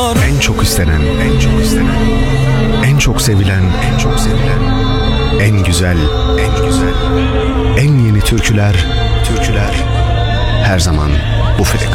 var. En çok istenen, en çok istenen, en çok sevilen, en çok sevilen, en güzel, en güzel, en yeni türküler, türküler her zaman bu frek.